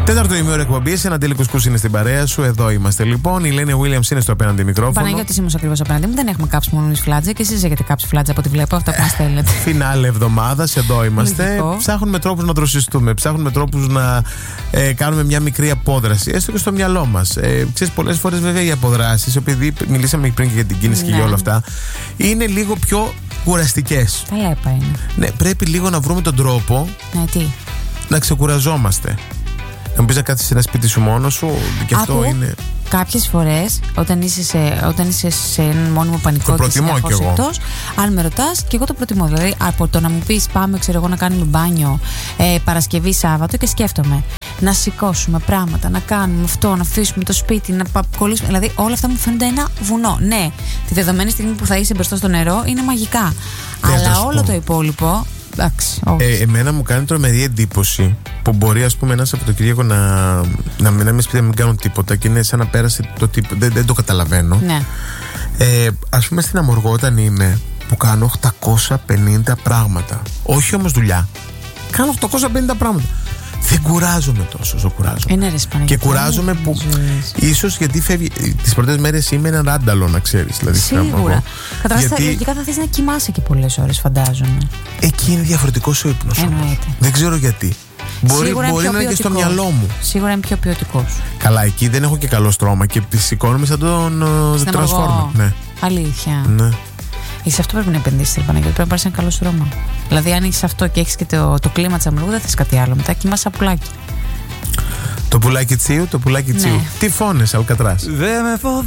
Τέταρτο ημίωρο εκπομπή, ένα Αντίλη Κουσκούς είναι στην παρέα σου. Εδώ είμαστε λοιπόν. Η Λένια Williams είναι στο απέναντι μικρόφωνο. Παναγιώτης είμαι ακριβώς απέναντι μου. Δεν έχουμε κάψει μόνο εμείς φλάτζα και εσείς έχετε κάψει φλάτζα από ό,τι βλέπω. Αυτά που μας θέλετε. Φινάλε εβδομάδας, εδώ είμαστε. Λογικό. Ψάχνουμε τρόπους να δροσιστούμε. Ψάχνουμε τρόπους να κάνουμε μια μικρή απόδραση, έστω και στο μυαλό μας. Ξέρεις, πολλές φορές βέβαια οι αποδράσεις, επειδή μιλήσαμε πριν και για την κίνηση και για όλα αυτά, είναι λίγο πιο κουραστικές. Τα λέπα είναι. Ναι, πρέπει λίγο να βρούμε τον τρόπο να ξεκουραζόμαστε. Να μου πεις να κάτσεις σε ένα σπίτι σου μόνος σου, και αυτό είναι. Κάποιες φορές, όταν είσαι σε έναν μόνιμο πανικό, το προτιμώ κι εγώ. Εκτός, αν με ρωτάς, και εγώ το προτιμώ. Δηλαδή, από το να μου πεις πάμε, ξέρω εγώ, να κάνουμε μπάνιο Παρασκευή, Σάββατο, και σκέφτομαι να σηκώσουμε πράγματα, να κάνουμε αυτό, να αφήσουμε το σπίτι, να κολλήσουμε. Δηλαδή, όλα αυτά μου φαίνονται ένα βουνό. Ναι, τη δεδομένη στιγμή που θα είσαι μπροστά στο νερό είναι μαγικά. Αλλά όλο το υπόλοιπο. Εντάξει, εμένα μου κάνει τρομερή εντύπωση που μπορεί, ας πούμε, ένα Σαββατοκύριακο να μην σπίτι, να μην κάνουν τίποτα και είναι σαν να πέρασε το τίποτα. Δεν το καταλαβαίνω. Ναι. Ας πούμε στην Αμοργό, όταν είμαι, που κάνω 850 πράγματα. Όχι όμως δουλειά. Κάνω 850 πράγματα. Δεν κουράζομαι τόσο όσο κουράζομαι. Και κουράζομαι που ίσως γιατί φεύγει. Τις πρώτες μέρες είμαι ένα ράνταλο, να ξέρεις. Δηλαδή, σίγουρα. Καταρχάς, λογικά θα θες να κοιμάσαι και πολλές ώρες, φαντάζομαι. Εκεί είναι διαφορετικός ο ύπνος. Εννοείται. Δεν ξέρω γιατί. Μπορεί να είναι και στο μυαλό μου. Σίγουρα είναι πιο ποιοτικός. Καλά, εκεί δεν έχω και καλό στρώμα και σηκώνομαι σαν τον Transformer. Ναι. Αλήθεια. Ναι. Σε αυτό πρέπει να επενδύσεις, Παναγιώτη. Πρέπει να πάρεις ένα καλό στρώμα. Δηλαδή, αν έχεις αυτό και έχεις και το κλίμα της Αμοργού, δεν θες κάτι άλλο. Μετά κοιμάσαι σαν πουλάκι. Το πουλάκι τσίου, το πουλάκι τσίου. Τι φώνες, Αλκατράς.